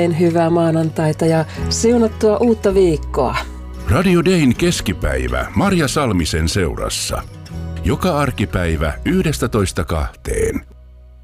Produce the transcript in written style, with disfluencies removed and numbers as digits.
Hyvää maanantaita ja siunattua uutta viikkoa. Radio Dayn keskipäivä Marja Salmisen seurassa. Joka arkipäivä 11.2.